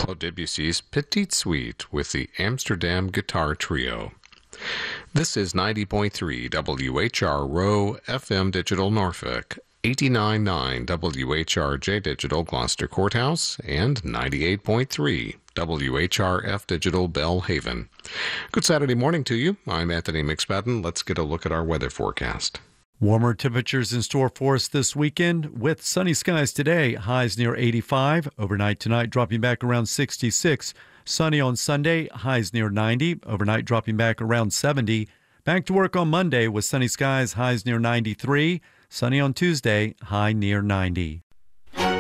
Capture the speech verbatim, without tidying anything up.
Claude Debussy's Petite Suite with the Amsterdam Guitar Trio. This is ninety point three W H R Row F M Digital Norfolk, eighty-nine point nine W H R J Digital Gloucester Courthouse, and ninety-eight point three W H R F Digital Bellhaven. Good Saturday morning to you. I'm Anthony McSpadden. Let's get a look at our weather forecast. Warmer temperatures in store for us this weekend with sunny skies today, highs near eighty-five. Overnight tonight dropping back around sixty-six. Sunny on Sunday, highs near ninety. Overnight dropping back around seventy. Back to work on Monday with sunny skies, highs near ninety-three. Sunny on Tuesday, high near ninety.